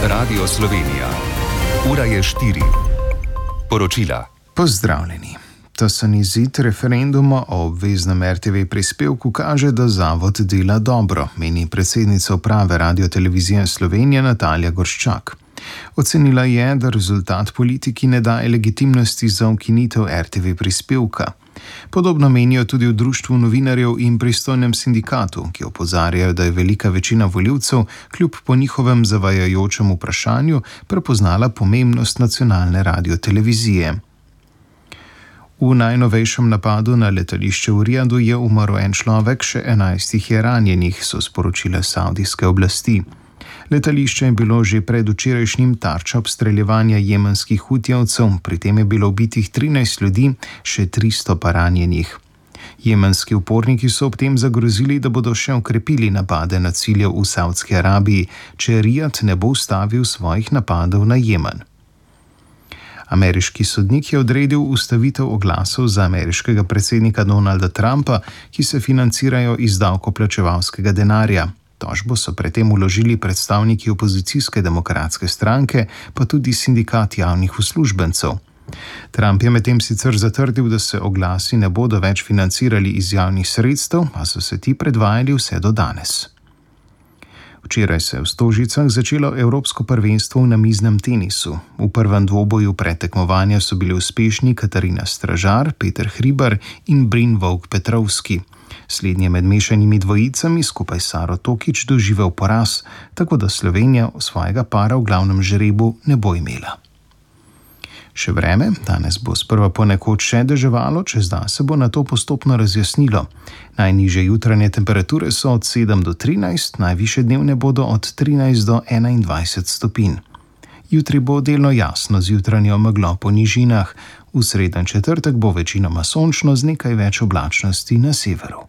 Radio Slovenija. Ura je 4. Poročila. Pozdravljeni. Tesen izid referenduma o obveznem RTV prispevku kaže, da zavod dela dobro, meni predsednica uprave Radiotelevizije Slovenije Natalija Gorščak. Ocenila je, da rezultat politiki ne daje legitimnosti za ukinitev RTV prispevka. Podobno menijo tudi v Društvu novinarjev in pristojnem sindikatu, ki opozarjajo, da je velika večina volivcev, kljub po njihovem zavajajočem vprašanju, prepoznala pomembnost nacionalne radiotelevizije. V najnovejšem napadu na letališče v Rijadu je umrl en človek, še 11 je ranjenih, so sporočile savdijske oblasti. Letališče je bilo že pred včerajšnjim tarča obstreljevanja jemenskih hutijevcev, pri tem je bilo ubitih 13 ljudi, še 300 pa ranjenih. Jemenski uporniki so ob tem zagrozili, da bodo še okrepili napade na cilje v Savdski Arabiji, če Rijad ne bo ustavil svojih napadov na Jemen. Ameriški sodnik je odredil ustavitev oglasov za ameriškega predsednika Donalda Trumpa, ki se financirajo iz davkoplačevalskega denarja. Tožbo so predtem vložili predstavniki opozicijske demokratske stranke, pa tudi sindikat javnih uslužbencev. Trump je medtem sicer zatrdil, da se oglasi ne bodo več financirali iz javnih sredstev, a so se ti predvajali vse do danes. Včeraj se je v Stožicah začelo Evropsko prvenstvo v namiznem tenisu. V prvem dvoboju predtekmovanja so bili uspešni Katarina Stražar, Peter Hribar in Brynvolk Petrovski. Slednje med mešanimi dvojicami skupaj s Saro Tokić doživel poraz, tako da Slovenija svojega para v glavnem žrebu ne bo imela. Še vreme, danes bo sprva ponekod še deževalo, čez dan se bo nato postopno razjasnilo. Najnižje jutranje temperature so od 7 do 13, najvišje dnevne bodo od 13 do 21 stopinj. Jutri bo delno jasno z jutranjo meglo po nižinah, v sredo in četrtek bo večinoma sončno z nekaj več oblačnosti na severu.